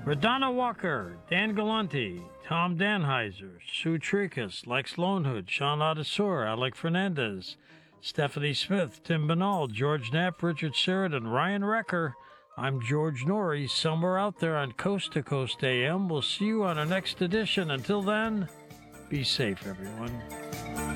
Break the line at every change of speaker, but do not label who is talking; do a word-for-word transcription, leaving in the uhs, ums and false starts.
For Donna Walker, Dan Galante, Tom Danheiser, Sue Tricus, Lex Lonehood, Sean Adesor, Alec Fernandez, Stephanie Smith, Tim Banal, George Knapp, Richard Sheridan, Ryan Recker, I'm George Norrie, somewhere out there on Coast to Coast A M. We'll see you on our next edition. Until then, be safe, everyone.